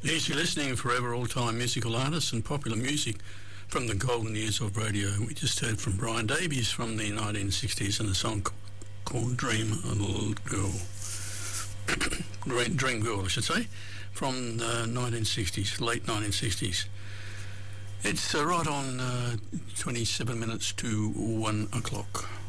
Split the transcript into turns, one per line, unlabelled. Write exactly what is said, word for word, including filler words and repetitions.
Easy listening, forever, all-time musical artists and popular music from the golden years of radio. We just heard from Brian Davies from the nineteen sixties and a song called Dream a Little Girl. Dream Girl, I should say, from the nineteen sixties, late nineteen sixties. It's uh, right on uh, twenty-seven minutes to one o'clock.